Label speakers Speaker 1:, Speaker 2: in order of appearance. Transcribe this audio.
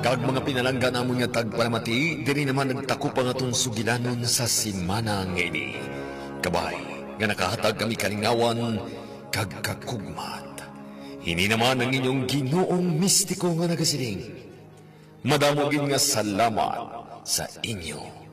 Speaker 1: Kag mga pinalangga namon nga tagpalamati, diri naman nagtako pa nga tong sugilanon sa simana ngayni. Kabay, nga nakahatag kami kalingawan, kag kakugmat. Hini naman ang inyong Ginoong mistiko nga nagasiling. Madamogin nga salamat sa inyo.